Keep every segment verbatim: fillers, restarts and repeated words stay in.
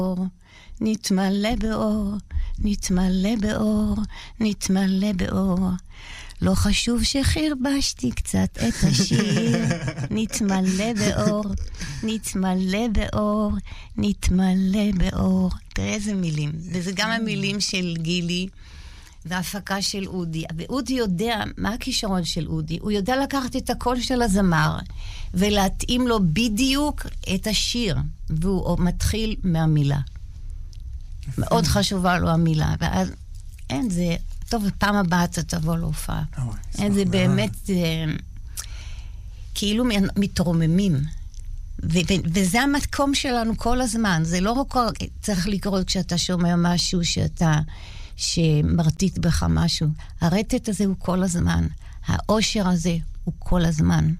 נתמלא באור, נתמלא באור, נתמלא באור. לא חשוב שחרבשתי קצת את השיר. נתמלא באור, נתמלא באור, נתמלא באור. תראה איזה מילים. וזה גם המילים של גילי, וההפקה של אודי. ואודי יודע, מה הכישרון של אודי? הוא יודע לקחת את הקול של הזמר, ולהתאים לו בדיוק את השיר. והוא מתחיל מהמילה. מאוד חשובה לו המילה. ואז אין זה... טוב, פעם הבאה אתה תבוא להופעה. זה באמת, כאילו מתרוממים. וזה המקום שלנו כל הזמן. זה לא רק צריך לקרות כשאתה שומע משהו שאתה, שמרטיט בך משהו. הרטט הזה הוא כל הזמן. האושר הזה הוא כל הזמן.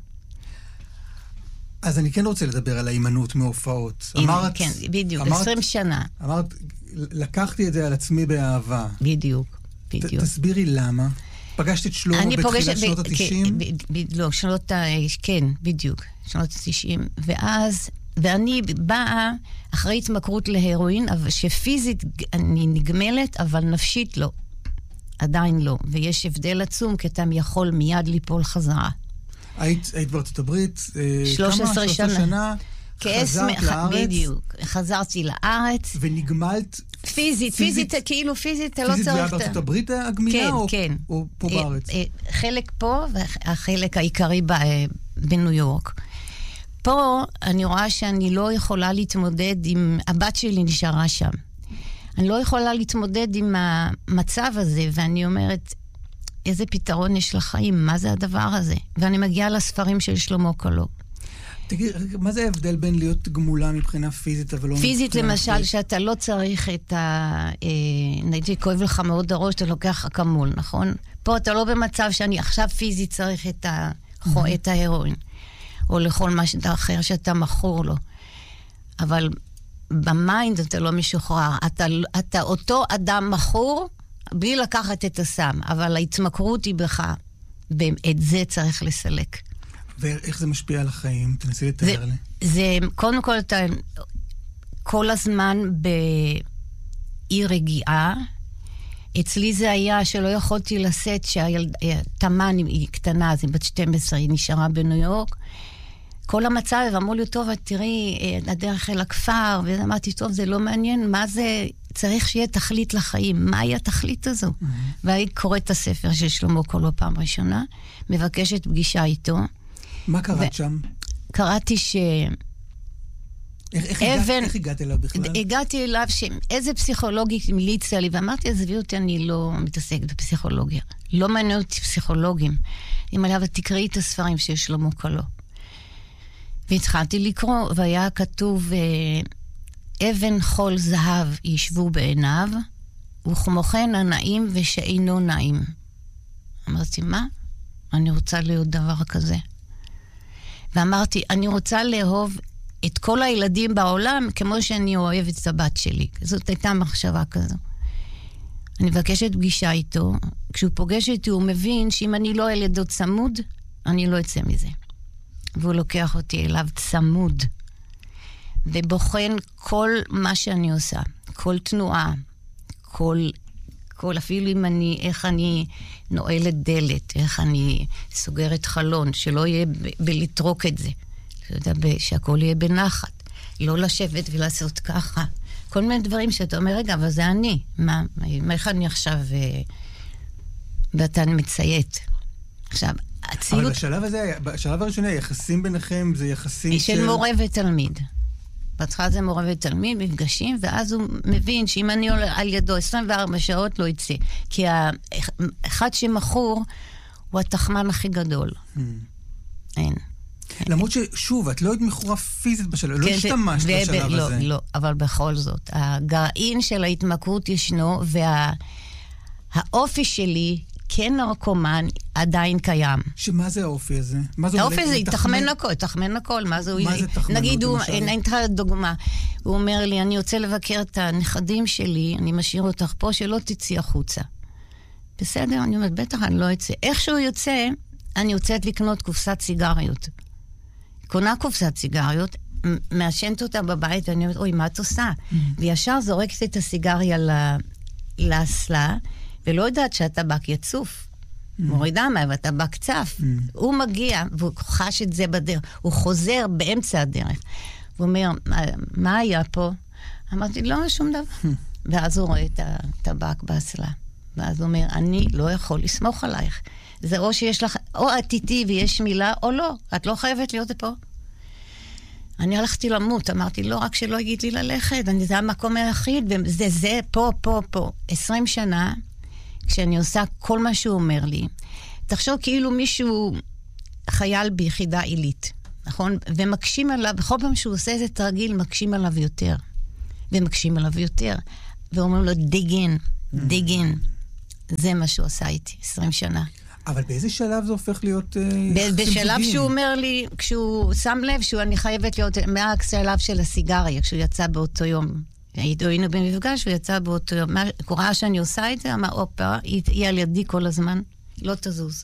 אז אני כן רוצה לדבר על האימנות מהופעות. אמרת... כן, בדיוק, עשרים שנה. אמרת, לקחתי את זה על עצמי באהבה. בדיוק. בדיוק. תסבירי למה. פגשת את שלמה בתחילת שנות ה-תשעים? לא, שנות ה... כן, בדיוק. שנות ה-תשעים. ואז, ואני באה אחרי התמכרות להירואין, שפיזית אני נגמלת, אבל נפשית לא. עדיין לא. ויש הבדל עצום, כי אתה יכול מיד ליפול חזרה. היית בארצות הברית, שלוש עשרה שנה. חזרת לארץ? בדיוק. חזרתי לארץ. ונגמלת... פיזית, פיזית, כאילו פיזית, אתה לא צריך... פיזית זה היה בארצות הברית הגמילה, כן, או פה בארץ? חלק פה, והחלק העיקרי בניו יורק. פה אני רואה שאני לא יכולה להתמודד עם... הבת שלי נשארה שם. אני לא יכולה להתמודד עם המצב הזה, ואני אומרת, איזה פתרון יש לחיים? מה זה הדבר הזה? ואני מגיעה לספרים של שלמה קלו. תגיד, מה זה ההבדל בין להיות גמולה מבחינה פיזית, אבל לא... פיזית למשל, שאתה לא צריך את ה... נגיד, כואב לך מאוד הראש, אתה לוקח אקמול, נכון? פה אתה לא במצב שאני עכשיו פיזית צריך את ה... את ההירואין, או לכל משהו אחר שאתה מכור לו. אבל במיינד אתה לא משוחרר. אתה, אתה אותו אדם מכור, בלי לקחת את הסם, אבל ההתמכרות היא בך. ואת זה צריך לסלק. ואיך זה משפיע על החיים? תנסי לתאר לי. זה, קודם כל, אתה כל הזמן באי רגיעה. אצלי זה היה שלא יכולתי לשאת שהתמן היא קטנה, אז היא בת שתים עשרה, היא נשארה בניו יורק. כל המצב, ואמרו לי, טוב, תראי, הדרך אל הכפר, ואמרתי, טוב, זה לא מעניין, מה זה, צריך שיהיה תכלית לחיים, מהי התכלית הזו? Mm-hmm. והייתי קוראת את הספר של שלמה קלו פעם ראשונה, מבקשת פגישה איתו. מה קראת שם? קראתי ש... איך, איך, אבן, הגעת, איך הגעת אליו בכלל? הגעתי אליו שאיזה פסיכולוגית המליצה לי, ואמרתי, עזבי אותי, אני לא מתעסקת בפסיכולוגיה. לא מעניין אותי פסיכולוגים. אם עליו תקראי את הספרים של שלמה קלו. והתחלתי לקרוא, והיה כתוב, אבן חול זהב ישבו בעיניו, וכמו כן הנעים ושאינו נעים. אמרתי, מה? אני רוצה להיות דבר כזה. ואמרתי, אני רוצה לאהוב את כל הילדים בעולם, כמו שאני אוהבת את הבת שלי. זאת הייתה מחשבה כזו. אני מבקשת פגישה איתו. כשהוא פוגש איתי, הוא מבין שאם אני לא ילדות צמוד, אני לא אצא מזה. והוא לוקח אותי אליו צמוד. ובוחן כל מה שאני עושה. כל תנועה. כל... כל, אפילו אם אני, איך אני נועלת דלת, איך אני סוגרת חלון, שלא יהיה ב- בלטרוק את זה. אתה יודע, שהכל יהיה בנחת. לא לשבת ולעשות ככה. כל מיני דברים שאתה אומר, רגע, אבל זה אני. מה, מה איך אני עכשיו, ואתה מציית. עכשיו, הציוד... אבל בשלב הזה, בשלב הראשוני, היחסים ביניכם זה יחסים של... של מורה ותלמיד. בהתחלה זה מורה ותלמיד, מפגשים, ואז הוא מבין שאם אני עולה על ידו עשרים וארבע שעות לא יצא. כי האחד שמכור הוא התחמן הכי גדול. אין. למרות ששוב, את לא היית מכורה פיזית בשלב, לא השתמשת בשלב הזה. לא, לא, אבל בכל זאת. הגרעין של ההתמכרות ישנו, והאופי שלי, כן נרקומן, עדיין קיים. שמה זה האופי הזה? האופי הזה, תחמן הכל, תחמן הכל. מה זה תחמנות? נגיד, נתן דוגמה, הוא אומר לי, אני רוצה לבקר את הנכדים שלי, אני משאיר אותך פה, שלא תצאי החוצה. בסדר? אני אומרת, בטח אני לא אצא. איך שהוא יוצא, אני יוצאת לקנות קופסת סיגריות. קונה קופסת סיגריות, מעשנת אותה בבית, ואני אומרת, אוי, מה את עושה? וישר זורקת את הסיגריה לאסלה, ולא יודעת שהטבק יצוף. מורידה מה, והטבק צף. הוא מגיע, והוא חש את זה בדרך. הוא חוזר באמצע הדרך. הוא אומר, מה היה פה? אמרתי, לא, שום דבר. ואז הוא רואה את הטבק באסלה. ואז הוא אומר, אני לא יכול לסמוך עלייך. זה או שיש לך, או את איתי ויש מילה, או לא. את לא חייבת להיות פה. אני הלכתי למות, אמרתי, לא, רק שלא יגיד לי ללכת, אני, זה המקום היחיד, וזה זה, פה, פה, פה. עשרים שנה, כשאני עושה כל מה שהוא אומר לי, תחשוב כאילו מישהו חייל ביחידה עילית, נכון? ומקשים עליו, בכל פעם שהוא עושה איזה תרגיל, מקשים עליו יותר. ומקשים עליו יותר. ואומרים לו, דיגין, דיגין. זה מה שהוא עשה איתי, עשרים שנה. אבל באיזה שלב זה הופך להיות... בשלב שהוא אומר לי, כשהוא שם לב שאני חייבת להיות, מהשלב של הסיגריה, כשהוא יצא באותו יום. היינו במפגש, הוא יצא באותו יום. הוא ראה שאני עושה את זה, אמר, אופה, היא על ידי כל הזמן, לא תזוז.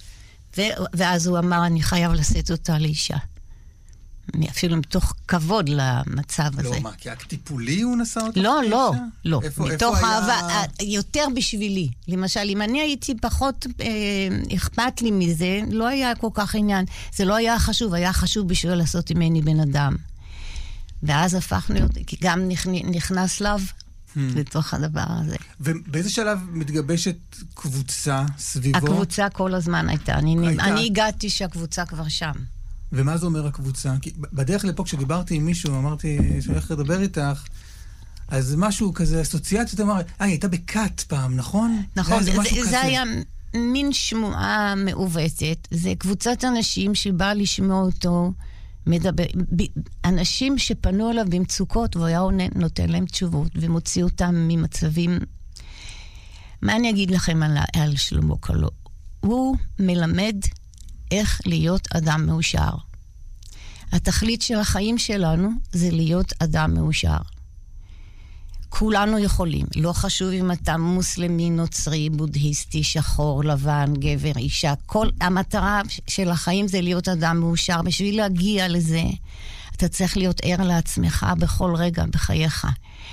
ואז הוא אמר, אני חייב לשאת אותה לאישה. אפילו מתוך כבוד למצב הזה. לא, מה, כי הטיפולי הוא נשא אותך? לא, לא, לא. מתוך אהבה, יותר בשבילי. למשל, אם אני הייתי פחות אכפת לי מזה, לא היה כל כך עניין. זה לא היה חשוב, היה חשוב בשביל לעשות ממני בן אדם. ואז הפכנו, כי גם נכנס לב לתוך הדבר הזה. ובאיזה שלב מתגבשת קבוצה סביבו? הקבוצה כל הזמן הייתה. אני הגעתי שהקבוצה כבר שם. ומה זה אומר הקבוצה? כי בדרך לפה כשדיברתי עם מישהו, אמרתי שאני הולך לדבר איתך, אז משהו כזה, אסוציאציות, אמר, אה, היא הייתה בקאט פעם, נכון? נכון, זה, זה, זה היה מין שמועה מעוותת. זה קבוצת אנשים שבאה לשמוע אותו, מדבר, אנשים שפנו עליו במצוקות, והוא היה נותן להם תשובות, ומוציא אותם ממצבים. מה אני אגיד לכם על, על שלמה קלו? הוא מלמד איך להיות אדם מאושר. התכלית של החיים שלנו זה להיות אדם מאושר. כולנו יכולים. לא חשוב אם אתה מוסלמי, נוצרי, בודהיסטי, שחור, לבן, גבר, אישה. כל המטרה של החיים זה להיות אדם מאושר. בשביל להגיע לזה, אתה צריך להיות ער לעצמך בכל רגע בחייך.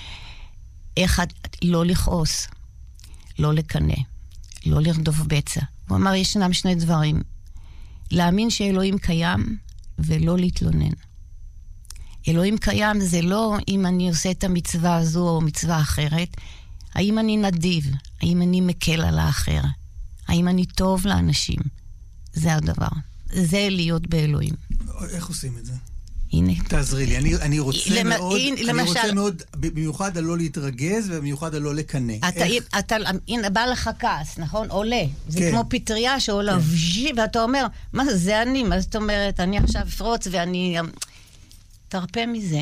איך לא לכעוס, לא לקנא, לא לרדוף בצע. הוא אמר, ישנם שני דברים. להאמין שאלוהים קיים ולא להתלונן. אלוהים קיים זה לא אם אני עושה את המצווה הזו או מצווה אחרת, האם אני נדיב, האם אני מקל על האחר, האם אני טוב לאנשים. זה הדבר. זה להיות באלוהים. איך עושים את זה? הנה. תעזרי לי, אני, אני רוצה למ... מאוד, הנה, אני למשל... רוצה מאוד, במיוחד על לא להתרגז ובמיוחד על לא לקנא. אתה, איך... אתה, הנה, בא לך כעס, נכון? עולה. זה כן. כמו פטריה שעולה, כן. וז'י, ואתה אומר, מה זה, זה אני? מה זאת אומרת? אני עכשיו אפרוץ ואני... תרפה מזה.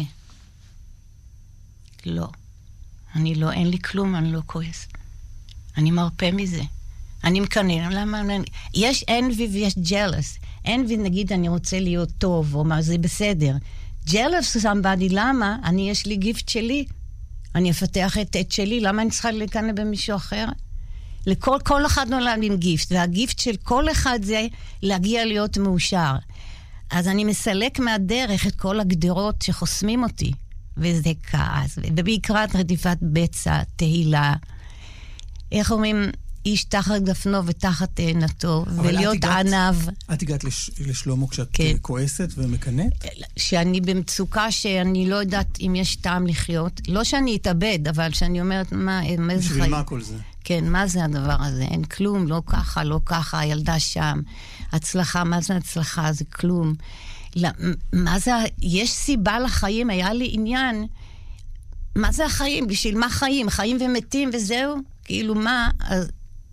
לא. אני לא, אין לי כלום, אני לא כועס. אני מרפה מזה. אני מקנא, למה? יש envy ויש jealous. envy, נגיד, אני רוצה להיות טוב, או מה, זה בסדר. jealous somebody, למה? אני, יש לי גיפט שלי. אני אפתח את את שלי, למה אני צריכה לקנא במישהו אחר? לכל, כל אחד נולד עם גיפט, והגיפט של כל אחד זה להגיע להיות מאושר. אז אני מסלק מהדרך את כל הגדרות שחוסמים אותי, וזה כעס, ובעיקרת רדיפת בצע, תהילה. איך אומרים, איש תחת גפנו ותחת תאנתו, ולהיות ענב. את הגעת לש, לשלמה כשאת כן. כועסת ומקנאת? שאני במצוקה שאני לא יודעת אם יש טעם לחיות. לא שאני אתאבד, אבל שאני אומרת, מה, מה זה בשביל מה כל זה? כן, מה זה הדבר הזה? אין כלום, לא ככה, לא ככה, הילדה שם. הצלחה, מה זה הצלחה? זה כלום. מה זה, יש סיבה לחיים, היה לי עניין. מה זה החיים? בשביל מה חיים? חיים ומתים וזהו? כאילו מה? אז...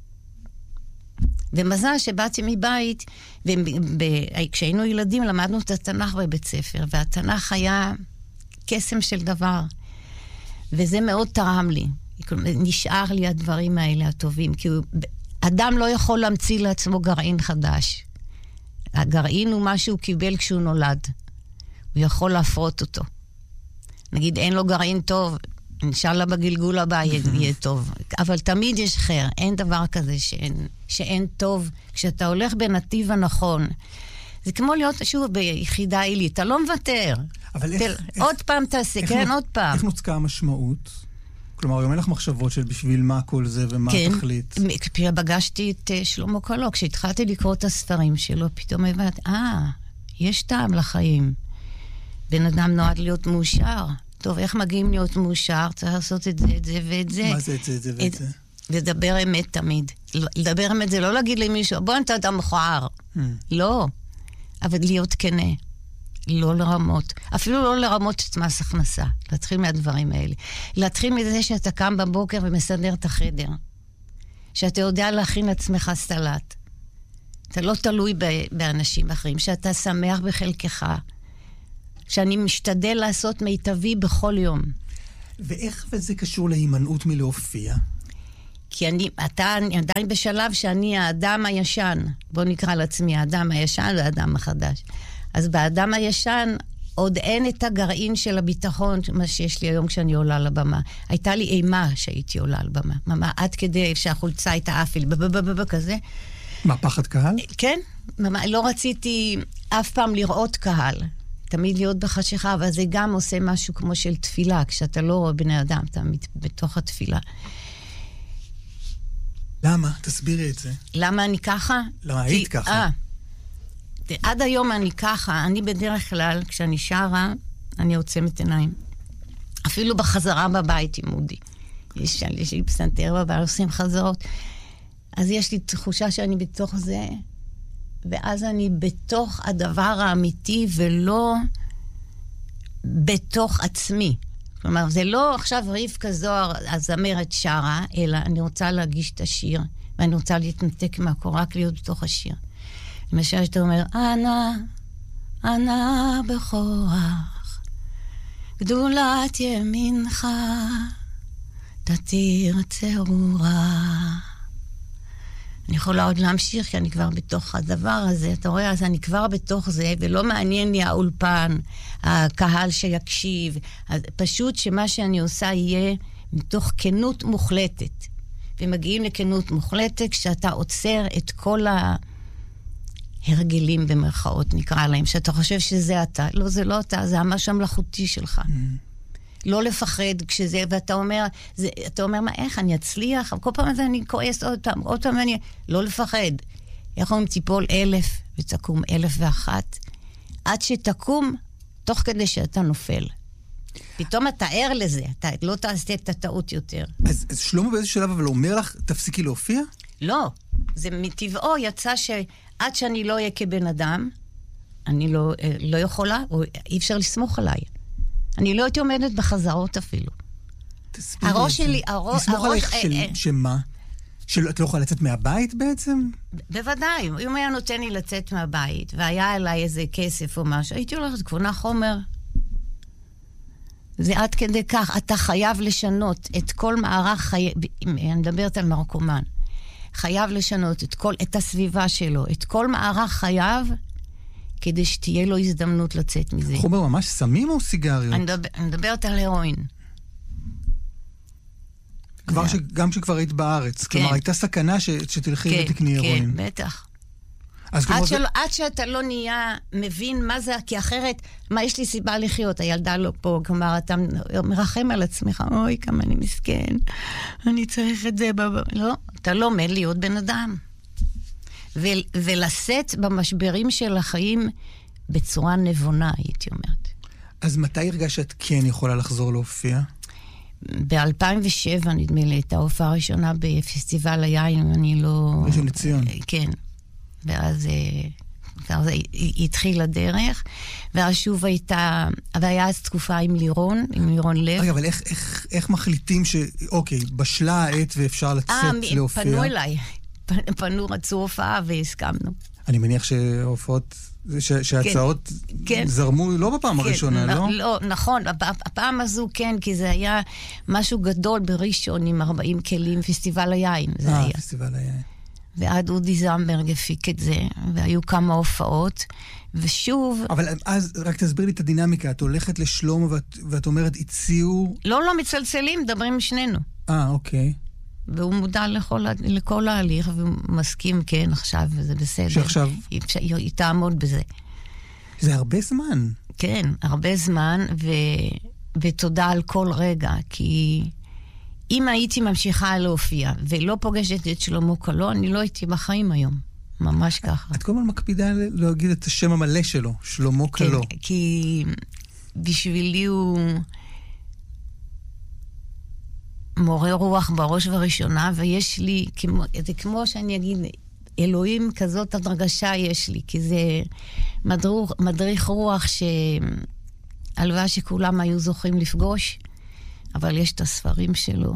ומזל שבאתי מבית, וכשהיינו ילדים למדנו את התנ"ך בבית ספר, והתנ"ך היה קסם של דבר. וזה מאוד תרם לי. נשאר לי הדברים האלה הטובים, כי אדם לא יכול להמציא לעצמו גרעין חדש. הגרעין הוא מה שהוא קיבל כשהוא נולד. הוא יכול להפרות אותו. נגיד, אין לו גרעין טוב, אינשאללה בגלגול הבא יהיה טוב. אבל תמיד יש חר. אין דבר כזה שאין, שאין טוב. כשאתה הולך בנתיב הנכון, זה כמו להיות שוב ביחידה עילית, אתה לא מוותר. אבל איך... עוד פעם תעשה, כן, עוד פעם. איך נוצקה המשמעות? כלומר, היום אין לך מחשבות של בשביל מה כל זה ומה התכלית. כן, פגשתי את שלמה קלו, כשהתחלתי לקרוא את הספרים שלו, פתאום הבנתי, אה, יש טעם לחיים. בן אדם נועד להיות מאושר. טוב, איך מגיעים להיות מאושר? צריך לעשות את זה, את זה ואת זה. מה זה את זה, את זה ואת זה? לדבר אמת תמיד. לדבר אמת זה לא להגיד למישהו, בוא נתן אתה מכוער. לא. אבל להיות כנה. לא לרמות. אפילו לא לרמות את מס הכנסה. להתחיל מהדברים האלה. להתחיל מזה שאתה קם בבוקר ומסדר את החדר. שאתה יודע להכין לעצמך סלט. אתה לא תלוי באנשים אחרים. שאתה שמח בחלקך. שאני משתדל לעשות מיטבי בכל יום. ואיך וזה קשור להימנעות מלהופיע? כי אני, אתה עדיין בשלב שאני האדם הישן. בוא נקרא לעצמי האדם הישן והאדם החדש. אז באדם הישן עוד אין את הגרעין של הביטחון, מה שיש לי היום כשאני עולה לבמה. הייתה לי אימה שהייתי עולה לבמה. ממש, עד כדי שהחולצה הייתה אפל, בבבבבב כזה. מה, פחד קהל? כן. ממש, לא רציתי אף פעם לראות קהל. תמיד להיות בחשיכה, אבל זה גם עושה משהו כמו של תפילה, כשאתה לא רואה בני אדם, אתה בתוך התפילה. למה? תסבירי את זה. למה אני ככה? למה היית ככה? אה, עד היום אני ככה, אני בדרך כלל, כשאני שרה, אני עוצמת עיניים. אפילו בחזרה בבית עם מודי. יש, יש לי פסנתר בבית, עושים חזרות. אז יש לי תחושה שאני בתוך זה, ואז אני בתוך הדבר האמיתי, ולא בתוך עצמי. כלומר, זה לא עכשיו רבקה זוהר, הזמרת שרה, אלא אני רוצה להגיש את השיר, ואני רוצה להתנתק מהקור, רק להיות בתוך השיר. למשל, שאתה אומר, אנא, אנא בכוח, גדולת ימינך, תתיר צרורה. אני יכולה עוד להמשיך, כי אני כבר בתוך הדבר הזה, אתה רואה, אז אני כבר בתוך זה, ולא מעניין לי האולפן, הקהל שיקשיב, פשוט שמה שאני עושה יהיה מתוך כנות מוחלטת. ומגיעים לכנות מוחלטת, כשאתה עוצר את כל ההרגלים במרכאות, נקרא להם, שאתה חושב שזה אתה. לא, זה לא אתה, זה ממש המלאכותי שלך. Mm. לא לפחד כשזה, ואתה אומר, זה, אתה אומר, מה, איך אני אצליח? כל פעם הזה אני כועס עוד פעם, עוד פעם אני... לא לפחד. איך אומרים, תיפול אלף, ותקום אלף ואחת, עד שתקום, תוך כדי שאתה נופל. פתאום אתה ער לזה, אתה לא תעשה את הטעות יותר. אז, אז שלמה באיזה שלב, אבל אומר לך, תפסיקי להופיע? לא. זה מטבעו יצא שעד שאני לא אהיה כבן אדם, אני לא, לא יכולה, או אי אפשר לסמוך עליי. אני לא הייתי עומדת בחזרות אפילו. הראש שלי, הראש... לסמוך עלייך שמה? שאת לא יכולה לצאת מהבית בעצם? בוודאי. אם היה נותן לי לצאת מהבית, והיה אליי איזה כסף או משהו, הייתי הולכת קונה חומר. זה עד כדי כך. אתה חייב לשנות את כל מערך חי... אני מדברת על מרקומן. חייב לשנות את, כל... את הסביבה שלו. את כל מערך חייב... כדי שתהיה לו הזדמנות לצאת מזה. חומר ממש סמים או סיגריות? אני, מדבר, אני מדברת על הרואין. כבר ש, גם שכבר היית בארץ. כן. כלומר, הייתה סכנה ש, שתלכי כן, ותקני הרואין. כן, בטח. אז עד, זה... של, עד שאתה לא נהיה מבין מה זה, כי אחרת, מה יש לי סיבה לחיות? הילדה לא פה, כלומר, אתה מרחם על עצמך, אוי, כמה אני מסכן, אני צריך את זה. בבא. לא, אתה לא עומד להיות בן אדם. ו- ולשאת במשברים של החיים בצורה נבונה, הייתי אומרת. אז מתי הרגש שאת כן יכולה לחזור להופיע? ב-אלפיים ושבע, נדמה לי, את ההופעה הראשונה בפסטיבל היין, אני לא... ראשון לציון. כן. ואז, ואז התחיל הדרך, ואז שוב הייתה... והיה אז תקופה עם לירון, עם לירון לב. רגע, אבל איך, איך, איך מחליטים ש... אוקיי, בשלה העת ואפשר לצאת 아, להופיע? פנו אליי. פנו, רצו הופעה והסכמנו. אני מניח שההופעות, שההצעות זרמו לא בפעם הראשונה, לא? לא, נכון. הפעם הזו כן, כי זה היה משהו גדול בראשון עם ארבעים כלים, פסטיבל היין. אה, פסטיבל היין. ועד אודי זמברג הפיק את זה, והיו כמה הופעות, ושוב... אבל אז רק תסביר לי את הדינמיקה, את הולכת לשלום ואת אומרת, הציעו... לא, לא, מצלצלים, מדברים עם שנינו. אה, אוקיי. והוא מודע לכל, לכל ההליך, והוא מסכים, כן, עכשיו, וזה בסדר. שעכשיו... היא, היא, היא תעמוד בזה. זה הרבה זמן. כן, הרבה זמן, ו, ותודה על כל רגע, כי אם הייתי ממשיכה להופיע, ולא פוגשת את שלמה קלו, אני לא הייתי בחיים היום. ממש ככה. את כל הזמן מקפידה להגיד את השם המלא שלו, שלמה קלו. כן, כי בשבילי הוא מורה רוח בראש וראשונה, ויש לי, כמו, זה כמו שאני אגיד, אלוהים כזאת הדרגשה יש לי, כי זה מדריך, מדריך רוח שהלוואי שכולם היו זוכים לפגוש, אבל יש את הספרים שלו,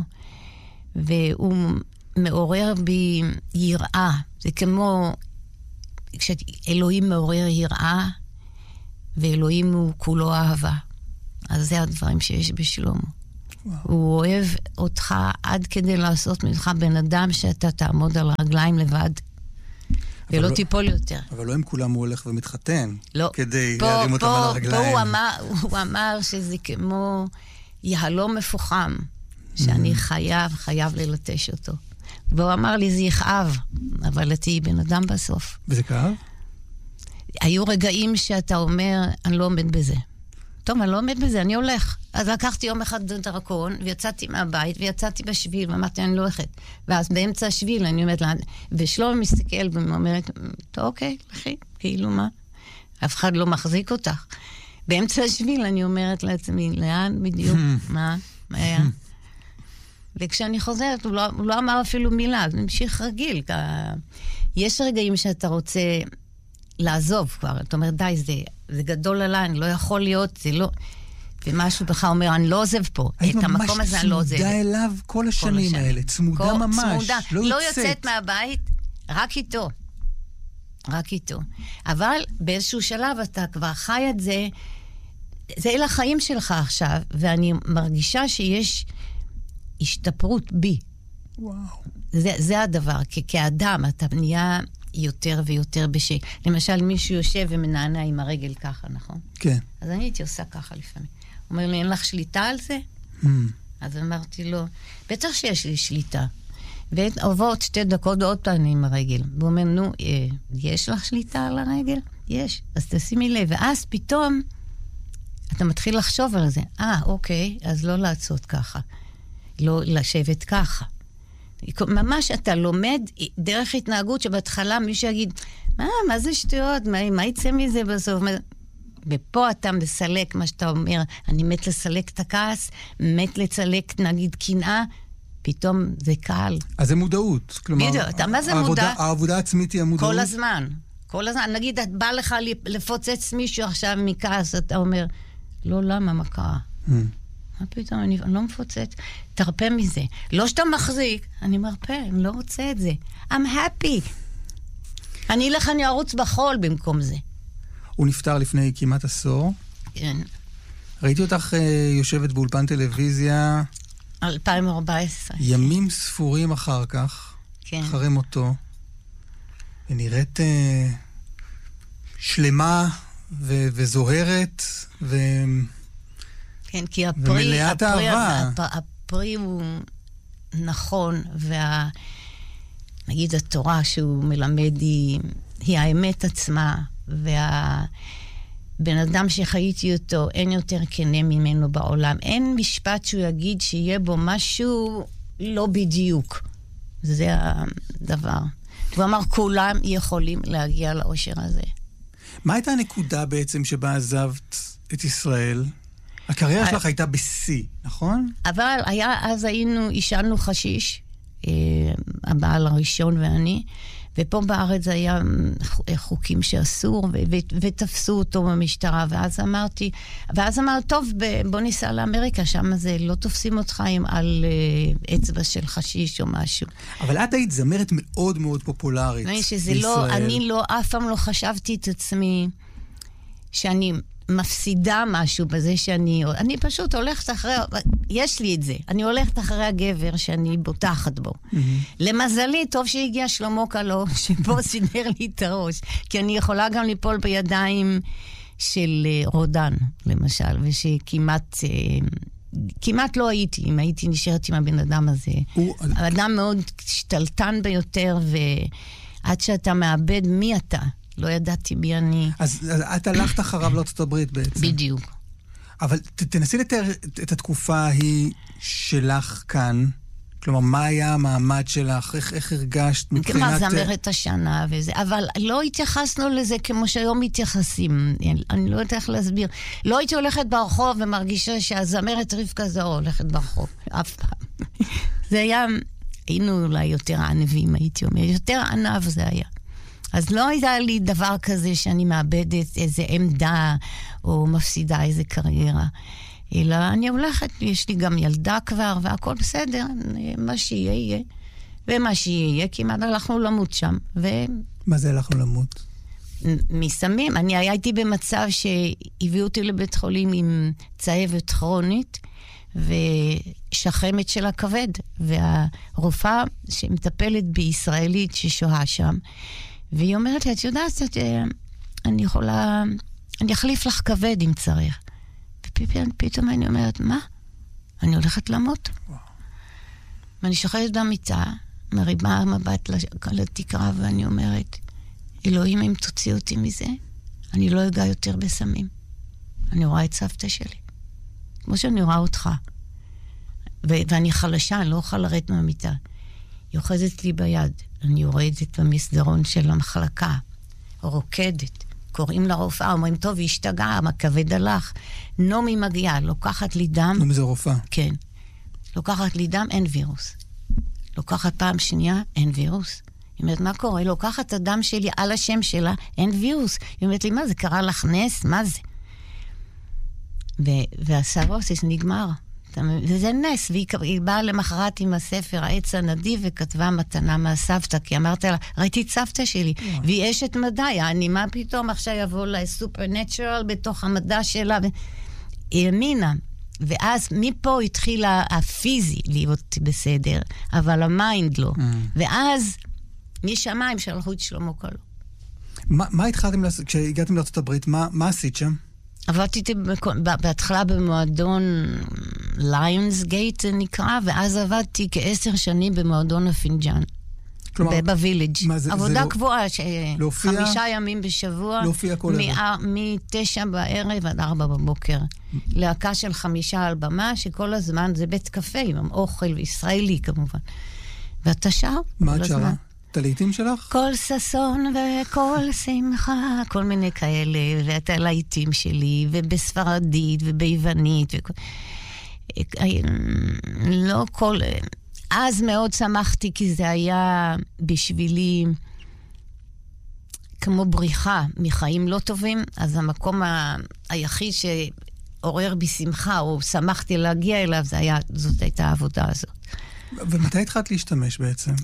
והוא מעורר בי יראה. זה כמו כשאלוהים מעורר יראה, ואלוהים הוא כולו אהבה. אז זה הדברים שיש בשלמה. וואו. הוא אוהב אותך עד כדי לעשות ממך בן אדם שאתה תעמוד על רגליים לבד, ולא לא, תיפול יותר. אבל לא עם כולם הוא הולך ומתחתן, לא. כדי פה, להרים אותם פה, על הרגליים. פה הוא אמר, הוא אמר שזה כמו יהלום מפוחם, שאני חייב, חייב ללטש אותו. והוא אמר לי, זה יכאב, אבל תהי בן אדם בסוף. וזה כאב? היו רגעים שאתה אומר, אני לא עומד בזה. טוב, אני לא עומד בזה, אני הולך. אז לקחתי יום אחד דרכון, ויצאתי מהבית, ויצאתי בשביל, ואמרתי, אני לא הולכת. ואז באמצע השביל, אני אומרת לה, ושלום מסתכל, ואומרת, טוב, אוקיי, לכי, כאילו מה? אף אחד לא מחזיק אותך. באמצע השביל, אני אומרת לעצמי, לאן בדיוק? מה? מה היה? וכשאני חוזרת, הוא לא, הוא לא אמר אפילו מילה, זה המשיך רגיל. יש רגעים שאתה רוצה לעזוב כבר, אתה אומר, די, זה, זה גדול עליי, אני לא יכול להיות, זה לא... ומשהו בך אומר, אני לא עוזב פה. את המקום הזה אני לא עוזב. היית ממש צמודה אליו כל השנים כל האלה, צמודה כל, ממש, צמודה. לא, לא יוצאת. לא יוצאת מהבית, רק איתו. רק איתו. אבל באיזשהו שלב אתה כבר חי את זה, זה אלה החיים שלך עכשיו, ואני מרגישה שיש השתפרות בי. וואו. זה, זה הדבר, כי כאדם אתה נהיה יותר ויותר בשי. למשל, מישהו יושב ומנענע עם הרגל ככה, נכון? כן. אז אני הייתי עושה ככה לפעמים. הוא אומר לי, אין לך שליטה על זה? Mm. אז אמרתי לו, בטח שיש לי שליטה. ועוברות שתי דקות עוד פעם עם הרגל. והוא אומר, נו, אה, יש לך שליטה על הרגל? יש. אז תשימי לב. ואז פתאום אתה מתחיל לחשוב על זה. אה, אוקיי, אז לא לעשות ככה. לא לשבת ככה. ממש אתה לומד דרך התנהגות שבהתחלה מישהו יגיד, מה, מה זה שטויות? מה, מה יצא מזה בסוף? ופה אתה מסלק מה שאתה אומר, אני מת לסלק את הכעס, מת לצלק נגיד קנאה, פתאום זה קל. אז זה מודעות. כלומר, בדיוק, אתה מה זה העבודה, מודע? העבודה העצמית היא המודעות? כל הזמן. כל הזמן. נגיד, את בא לך לפוצץ מישהו עכשיו מכעס, אתה אומר, לא, למה, מה קרה? Hmm. מה פתאום, אני לא מפוצץ, תרפה מזה. לא שאתה מחזיק, אני מרפה, אני לא רוצה את זה. I'm happy. אני אלך, אני ארוץ בחול במקום זה. הוא נפטר לפני כמעט עשור. כן. ראיתי אותך יושבת באולפן טלוויזיה. אלפיים וארבע עשרה. ימים ספורים אחר כך. כן. אחרי מותו. ונראית אה, שלמה ו- וזוהרת ו... כן, כי הפרי, ומלאת הפרי, אהבה. הפרי, הפרי הוא נכון, וה... נגיד התורה שהוא מלמד היא, היא האמת עצמה, והבן אדם שחייתי אותו, אין יותר כנה ממנו בעולם. אין משפט שהוא יגיד שיהיה בו משהו לא בדיוק. זה הדבר. הוא אמר, כולם יכולים להגיע לאושר הזה. מה הייתה הנקודה בעצם שבה עזבת את ישראל? הקריירה שלך הייתה בשיא, נכון? אבל היה, אז היינו, אישנו חשיש, הבעל הראשון ואני, ופה בארץ היה חוקים שאסור, ותפסו אותו במשטרה, ואז אמרתי, ואז אמרתי, טוב, בוא ניסע לאמריקה, שם זה לא תופסים אותך עם על אצבע של חשיש או משהו. אבל את היית זמרת מאוד מאוד פופולרית בישראל. לא, אני לא, אף פעם לא חשבתי את עצמי שאני מפסידה משהו בזה שאני, אני פשוט הולכת אחרי, יש לי את זה, אני הולכת אחרי הגבר שאני בוטחת בו. Mm-hmm. למזלי, טוב שהגיע שלמה קלו, שבו סידר לי את הראש, כי אני יכולה גם ליפול בידיים של רודן, למשל, ושכמעט כמעט לא הייתי, אם הייתי נשארת עם הבן אדם הזה. הוא... אדם מאוד שתלטן ביותר, ועד שאתה מאבד מי אתה, לא ידעתי מי אני. אז, אז את הלכת אחריו לארצות הברית בעצם. בדיוק. אבל ת, תנסי לתאר את התקופה ההיא שלך כאן, כלומר, מה היה המעמד שלך? איך, איך הרגשת מבחינת... כמעט זמרת השנה וזה, אבל לא התייחסנו לזה כמו שהיום מתייחסים. אני לא יודעת איך להסביר. לא הייתי הולכת ברחוב ומרגישה שהזמרת רבקה זוהר הולכת ברחוב. אף פעם. זה היה... היינו אולי יותר ענבים, הייתי אומר. יותר ענב זה היה. אז לא הייתה לי דבר כזה שאני מאבדת איזה עמדה או מפסידה איזה קריירה. אלא אני הולכת, יש לי גם ילדה כבר, והכל בסדר, מה שיהיה יהיה. ומה שיהיה יהיה, כמעט הלכנו למות שם. ו... מה זה הלכנו למות? מסמים. אני הייתי במצב שהביאו אותי לבית חולים עם צהבת כרונית, ושחמת של הכבד. והרופאה שמטפלת בישראלית ששוהה שם, והיא אומרת לי, את יודעת, אני יכולה, אני אחליף לך כבד אם צריך. ופתאום אני אומרת, מה? אני הולכת למות. וואו. ואני שוכבת במיטה, מרימה מבט לתקרה, ואני אומרת, אלוהים, אם תוציא אותי מזה, אני לא אגע יותר בסמים. אני רואה את סבתא שלי. כמו שאני רואה אותך. ו- ואני חלשה, אני לא אוכל לרדת מהמיטה. היא אוחזת לי ביד. אני יורדת במסדרון של המחלקה, רוקדת. קוראים לרופאה, אומרים, טוב, היא השתגעה, הכבד הלך. נומי מגיעה, לוקחת לי דם. נומי זה רופאה. כן. לוקחת לי דם, אין וירוס. לוקחת פעם שנייה, אין וירוס. היא אומרת, מה קורה? לוקחת את הדם שלי על השם שלה, אין וירוס. היא אומרת לי, מה זה? קרה לך נס? מה זה? והסרוסיס נגמר. וזה נס, והיא באה למחרת עם הספר העץ הנדיב וכתבה מתנה מהסבתא, כי אמרת לה, ראיתי את סבתא שלי, והיא אשת מדע, אני מה פתאום עכשיו יבוא לסופרנטורל בתוך המדע שלה, היא האמינה, ואז מפה התחילה הפיזי להיות בסדר, אבל המיינד לא, ואז משמיים שלחו את שלמה קלו. מה התחלתם לעשות, כשהגעתם לארצות הברית, מה עשית שם? עבדתי בהתחלה במועדון ליונס גייט זה נקרא, ואז עבדתי כעשר שנים במועדון הפינג'אן. כלומר, בוויליג'. עבודה לא... קבועה, ש... להופיע... חמישה ימים בשבוע, מתשע בערב עד ארבע בבוקר. להקה של חמישה על במה, שכל הזמן זה בית קפה עם אוכל ישראלי כמובן. ואתה שר? מה את שרה? את הלהיטים שלך? כל ששון וכל שמחה, כל מיני כאלה, ואת הלהיטים שלי, ובספרדית וביוונית. וכל... לא כל... אז מאוד שמחתי, כי זה היה בשבילי כמו בריחה מחיים לא טובים, אז המקום ה... היחיד שעורר בי שמחה, או שמחתי להגיע אליו, זה היה, זאת הייתה העבודה הזאת. ומתי התחלת להשתמש בעצם?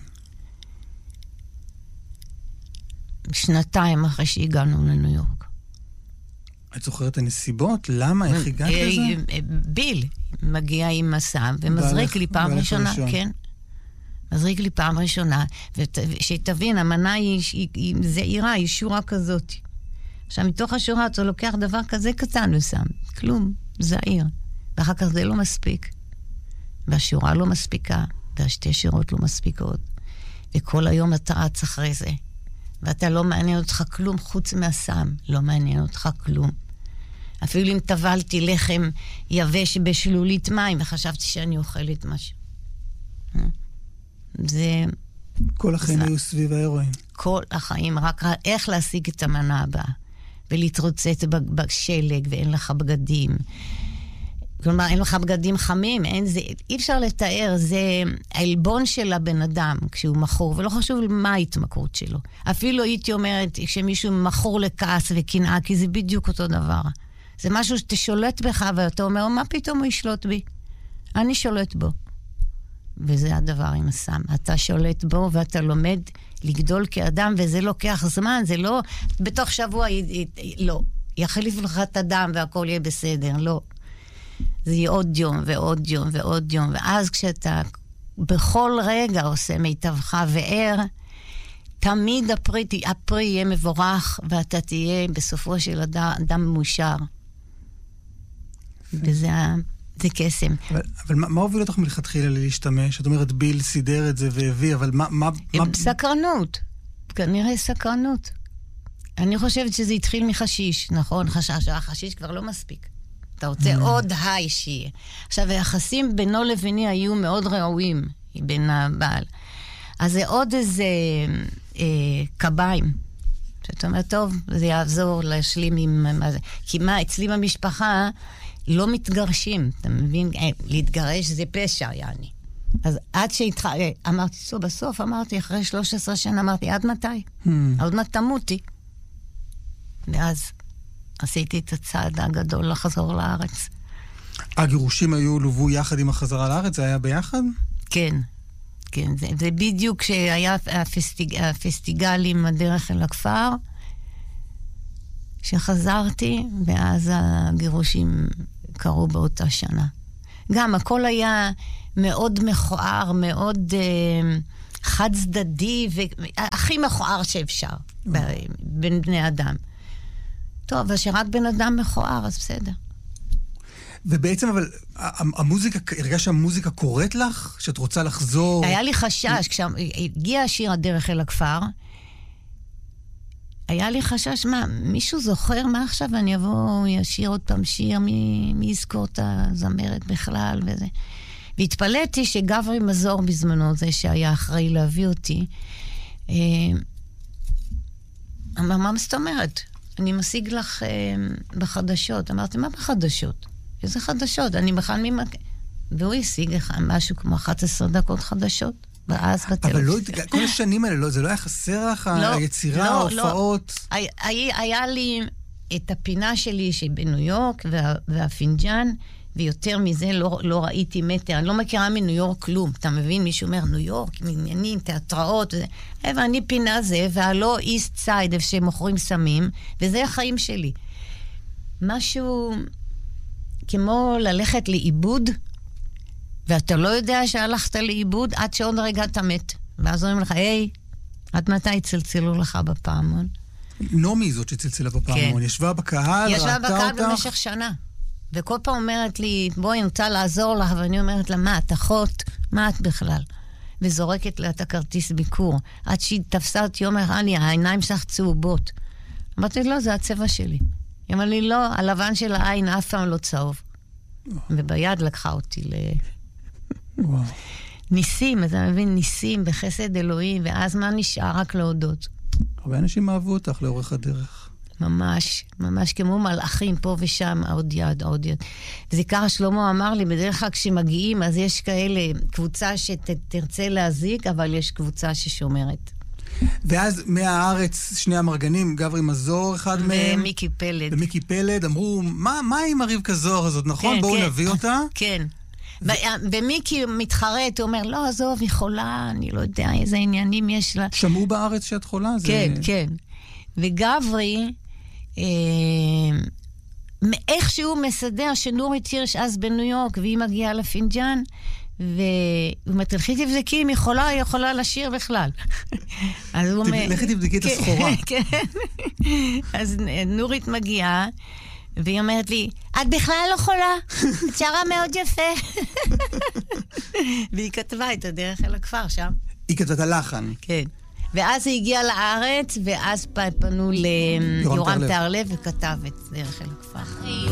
שנתיים אחרי שהגענו לניו יורק. את זוכרת הנסיבות? למה? איך הגעת לזה? ביל מגיע עם מסע ומזריק לי פעם ראשונה, כן. מזריק לי פעם ראשונה, ושתבין, המנה היא זעירה, היא שורה כזאת. עכשיו, מתוך השורה אתה לוקח דבר כזה קטן ושם, כלום, זעיר. ואחר כך זה לא מספיק. והשורה לא מספיקה, והשתי שורות לא מספיקות. וכל היום אתה רץ אחרי זה. ואתה לא מעניין אותך כלום חוץ מהסם, לא מעניין אותך כלום. אפילו אם טבלתי לחם יבש בשלולית מים, וחשבתי שאני אוכלת משהו. זה... כל החיים היו סביב ההרואין. כל החיים, רק איך להשיג את המנה הבאה, ולהתרוצץ בשלג, ואין לך בגדים. כלומר, אין לך בגדים חמים, אין זה, אי אפשר לתאר, זה העלבון של הבן אדם כשהוא מכור, ולא חשוב מה ההתמכרות שלו. אפילו הייתי אומרת, כשמישהו מכור לכעס וקנאה, כי זה בדיוק אותו דבר. זה משהו שאתה שולט בך, ואתה אומר, מה פתאום הוא ישלוט בי? אני שולט בו. וזה הדבר עם הסם. אתה שולט בו, ואתה לומד לגדול כאדם, וזה לוקח זמן, זה לא, בתוך שבוע, לא. יחליף לך את הדם, והכל יהיה בסדר, לא. זה יהיה עוד יום ועוד יום ועוד יום, ואז כשאתה בכל רגע עושה מיטבך וער, תמיד הפרי, הפרי יהיה מבורך, ואתה תהיה בסופו של אדם, אדם מאושר. וזה זה קסם. אבל, אבל מה, מה הוביל אותך מלכתחילה להשתמש? את אומרת, ביל סידר את זה והביא, אבל מה... מה, מה... סקרנות. כנראה סקרנות. אני חושבת שזה התחיל מחשיש, נכון? חשש, החשיש כבר לא מספיק. אתה רוצה עוד היי שיהיה. עכשיו, היחסים בינו לביני היו מאוד ראויים, בין הבעל. אז זה עוד איזה אה, קביים. שאתה אומר, טוב, זה יעזור להשלים עם... כי מה, אצלי במשפחה לא מתגרשים, אתה מבין? להתגרש זה פשע, יעני. אז עד שהתח... אמרתי, סוף, בסוף אמרתי, אחרי שלוש עשרה שנה, אמרתי, עד מתי? Hmm. עוד מעט תמותי. ואז עשיתי את הצעד הגדול לחזור לארץ. הגירושים היו לובו יחד עם החזרה לארץ? זה היה ביחד? כן. כן, זה, זה בדיוק שהיה הפסטיג, הפסטיגלים הדרך אל הכפר, שחזרתי, ואז הגירושים קרו באותה שנה. גם הכל היה מאוד מכוער, מאוד אה, חד צדדי, והכי מכוער שאפשר בין בני אדם. טוב, אבל שרק בן אדם מכוער, אז בסדר. ובעצם, אבל, המוזיקה, הרגע שהמוזיקה קוראת לך? שאת רוצה לחזור? היה לי חשש, כשהגיע השיר הדרך אל הכפר, היה לי חשש, מה, מישהו זוכר מה עכשיו? אני אבוא, ישיר עוד פעם שיר, מי, מי יזכור את הזמרת בכלל וזה. והתפלאתי שגברי מזור בזמנו, זה שהיה אחראי להביא אותי, אמר, מה זאת אומרת? אני משיג לך בחדשות. אמרתי, מה בחדשות? איזה חדשות? אני בכלל ממק... והוא השיג משהו כמו אחת עשרה דקות חדשות, ואז בטלפון. אבל לא, כל השנים האלה, לא, זה לא היה חסר לך, לא, היצירה, לא, ההופעות? לא. היה, היה לי את הפינה שלי שבניו יורק, וה, והפינג'ן, ויותר מזה לא, לא ראיתי מטר. אני לא מכירה מניו יורק כלום. אתה מבין? מישהו אומר, ניו יורק, מעניינים, תיאטראות, וזה. ואני פינה זה, והלא איסט סייד, איפה שמוכרים סמים, וזה החיים שלי. משהו... כמו ללכת לאיבוד, ואתה לא יודע שהלכת לאיבוד עד שעוד רגע אתה מת. ואז אומרים לך, היי, עד מתי צלצלו לך בפעמון? נומי זאת שצלצלה בפעמון. כן. ישבה בקהל, ישבה בקהל אותך? במשך שנה. וכל פעם אומרת לי, בואי, אני רוצה לעזור לך, ואני אומרת לה, מה, את אחות? מה את בכלל? וזורקת לה את הכרטיס ביקור. עד שהיא תפסה אותי, יום אחד, העיניים שלך צהובות. אמרתי, לא, זה הצבע שלי. היא אמרה לי, לא, הלבן של העין אף פעם לא צהוב. וביד לקחה אותי ל... ניסים, אתה מבין, ניסים בחסד אלוהים, ואז מה נשאר? רק להודות. הרבה אנשים אהבו אותך לאורך הדרך. ממש, ממש כמו מלאכים פה ושם, עוד יד, עוד יד. וזיכר שלמה אמר לי, בדרך כלל כשמגיעים, אז יש כאלה, קבוצה שתרצה להזיק, אבל יש קבוצה ששומרת. ואז מהארץ, שני המרגנים, גברי מזור, אחד מהם... ומיקי פלד. ומיקי פלד, אמרו, מה, מה עם הרבקה זוהר הזאת, נכון? כן, בואו כן. נביא אותה. כן. ו... ומיקי מתחרט, הוא אומר, לא, עזוב, היא חולה, אני לא יודע איזה עניינים יש לה. שמעו בארץ שאת חולה? כן, זה... כן. וגברי, אה, מאיכשהו מסדר שנורית הירש אז בניו יורק, והיא מגיעה לפינג'ן, והוא אומר, תלכי תבדקי אם היא יכולה, היא יכולה לשיר בכלל. אז הוא אומר... לכי תבדקי את הסחורה. כן. אז נורית מגיעה, והיא אומרת לי, את בכלל לא חולה, את שרה מאוד יפה. והיא כתבה את הדרך אל הכפר שם. היא כתבה את הלחן. כן. ואז היא הגיעה לארץ, ואז פנו ליורם תהרלב וכתב את דרך אל הכפר.